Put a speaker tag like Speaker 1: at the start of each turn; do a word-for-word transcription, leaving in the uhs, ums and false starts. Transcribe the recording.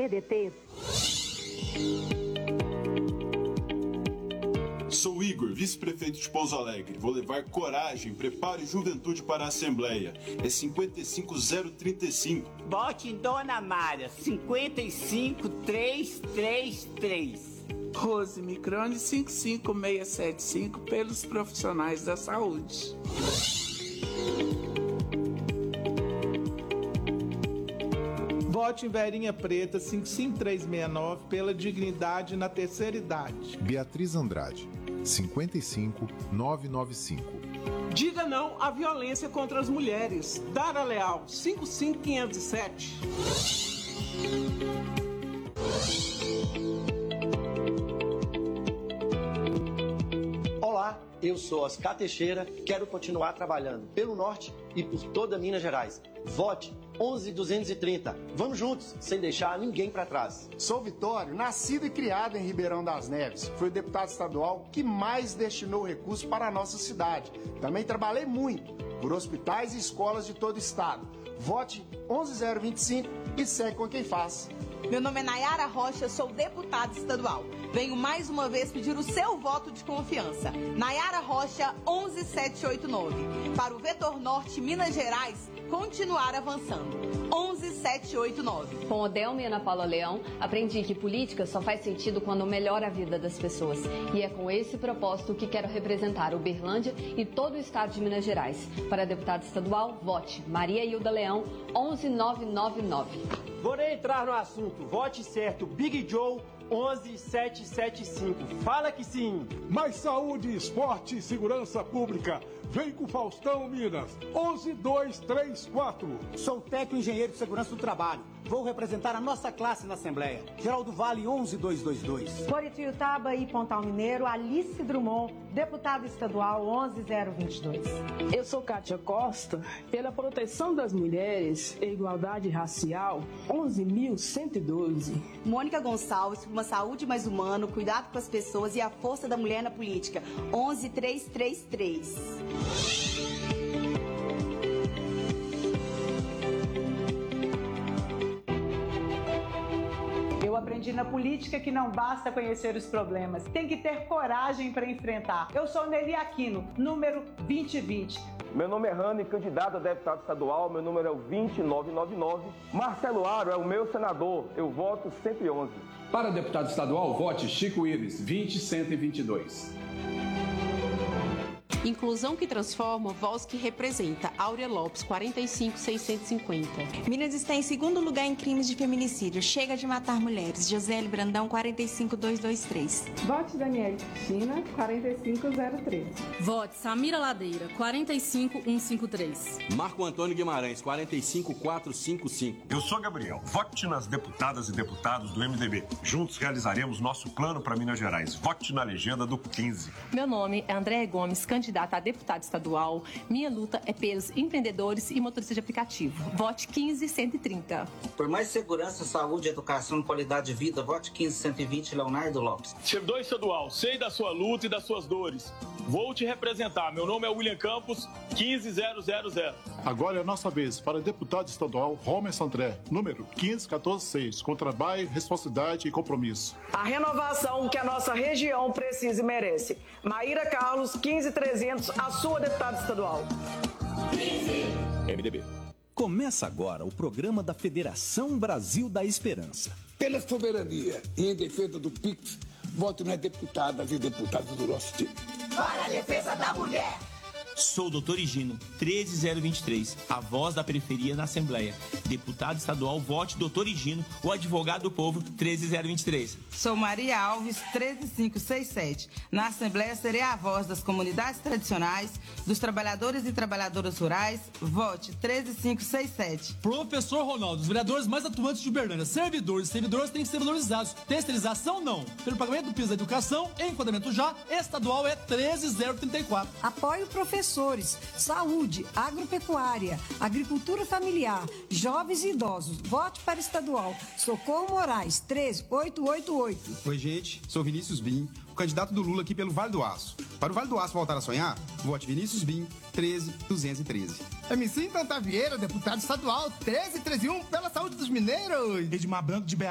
Speaker 1: P D T.
Speaker 2: Sou Igor, vice-prefeito de Pouso Alegre. Vou levar coragem, preparo e juventude para a Assembleia. É cinquenta e cinco zero trinta e cinco.
Speaker 3: Vote em Dona Mara, cinquenta e cinco trezentos e trinta e três.
Speaker 4: Rose Microne, cinco cinco seis sete cinco, pelos profissionais da saúde.
Speaker 5: Vote em Verinha Preta, cinco cinco três seis nove, pela dignidade na terceira idade.
Speaker 6: Beatriz Andrade, cinquenta e cinco novecentos e noventa e cinco.
Speaker 7: Diga não à violência contra as mulheres. Dara Leal, cinco cinco quinhentos e sete.
Speaker 8: Olá, eu sou Oscar Teixeira, quero continuar trabalhando pelo Norte e por toda Minas Gerais. Vote onze duzentos e trinta. Vamos juntos, sem deixar ninguém para trás.
Speaker 9: Sou Vitório, nascido e criado em Ribeirão das Neves. Fui o deputado estadual que mais destinou recursos para a nossa cidade. Também trabalhei muito por hospitais e escolas de todo o estado. Vote onze zero vinte e cinco e segue com quem faz.
Speaker 10: Meu nome é Nayara Rocha, sou deputada estadual. Venho mais uma vez pedir o seu voto de confiança. Nayara Rocha, onze sete oito nove. Para o Vetor Norte, Minas Gerais, continuar avançando. onze sete oito nove.
Speaker 11: Com Odelma e Ana Paula Leão, aprendi que política só faz sentido quando melhora a vida das pessoas. E é com esse propósito que quero representar Uberlândia e todo o estado de Minas Gerais. Para deputada estadual, vote Maria Hilda Leão, onze nove nove nove.
Speaker 12: Vou entrar no assunto. Vote certo, Big Joe, onze sete sete cinco. Fala que sim.
Speaker 13: Mais saúde, esporte e segurança pública. Vem com Faustão, Minas. onze dois três quatro.
Speaker 14: Sou técnico engenheiro de segurança do trabalho. Vou representar a nossa classe na Assembleia. Geraldo Vale, onze dois dois dois.
Speaker 1: Moritiutaba e Pontal Mineiro, Alice Drummond, deputada estadual, onze zero vinte e dois.
Speaker 15: Eu sou Kátia Costa, pela proteção das mulheres e igualdade racial, onze mil cento e doze.
Speaker 10: Mônica Gonçalves, por uma saúde mais humana, cuidado com as pessoas e a força da mulher na política, onze três três três.
Speaker 1: Eu aprendi na política que não basta conhecer os problemas, tem que ter coragem para enfrentar. Eu sou Nelly Aquino, número vinte e vinte.
Speaker 16: Meu nome é Rani, candidato a deputado estadual, meu número é o vinte nove nove nove. Marcelo Aro é o meu senador, eu voto cento e onze.
Speaker 17: Para deputado estadual, vote Chico Ives, vinte cento e vinte e dois.
Speaker 18: Inclusão que transforma, voz que representa. Áurea Lopes, quarenta e cinco seiscentos e cinquenta.
Speaker 19: Minas está em segundo lugar em crimes de feminicídio. Chega de matar mulheres. José Brandão, quarenta e cinco duzentos e vinte e três.
Speaker 20: Vote Daniele Cristina, quarenta e cinco zero três.
Speaker 21: Vote Samira Ladeira, quarenta e cinco cento e cinquenta e três.
Speaker 22: Marco Antônio Guimarães, quarenta e cinco mil quatrocentos e cinquenta e cinco.
Speaker 23: Eu sou Gabriel. Vote nas deputadas e deputados do M D B. Juntos realizaremos nosso plano para Minas Gerais. Vote na legenda do quinze.
Speaker 18: Meu nome é André Gomes, candidata a deputada estadual. Minha luta é pelos empreendedores e motoristas de aplicativo. Vote quinze cento e trinta.
Speaker 24: Por mais segurança, saúde, educação e qualidade de vida, vote quinze cento e vinte, Leonardo Lopes.
Speaker 25: Servidor estadual, sei da sua luta e das suas dores. Vou te representar. Meu nome é William Campos, quinze zero zero zero.
Speaker 13: Agora é a nossa vez para deputado estadual Romer Sandré, número quinze quatorze seis, com trabalho, responsabilidade e compromisso.
Speaker 26: A renovação que a nossa região precisa e merece. Maíra Carlos, quinze trezentos, a sua deputada estadual.
Speaker 22: M D B.
Speaker 27: Começa agora o programa da Federação Brasil da Esperança.
Speaker 28: Pela soberania e em defesa do P I X, voto nas deputadas e deputados do nosso time.
Speaker 29: Para a defesa da mulher.
Speaker 30: Sou o doutor Higino, treze zero vinte e três, a voz da periferia na Assembleia. Deputado estadual, vote doutor Higino, o advogado do povo, treze zero vinte e três.
Speaker 31: Sou Maria Alves, treze mil quinhentos e sessenta e sete. Na Assembleia serei a voz das comunidades tradicionais, dos trabalhadores e trabalhadoras rurais. Vote treze mil quinhentos e sessenta e sete.
Speaker 32: Professor Ronaldo, os vereadores mais atuantes de Uberlândia. Servidores e servidoras têm que ser valorizados. Terceirização, não. Pelo pagamento do piso da educação, enquadramento já, estadual é treze zero trinta e quatro.
Speaker 33: Apoio professores, saúde, agropecuária, agricultura familiar, jovens e idosos. Vote para estadual. Socorro Moraes, treze mil oitocentos e oitenta e oito.
Speaker 34: Oi, gente. Sou Vinícius Bim, o candidato do Lula aqui pelo Vale do Aço. Para o Vale do Aço voltar a sonhar, vote Vinícius Bim, treze mil duzentos e treze.
Speaker 35: M C Tanta Vieira, deputado estadual, treze mil trezentos e um, pela saúde dos mineiros.
Speaker 32: Edmar Branco de B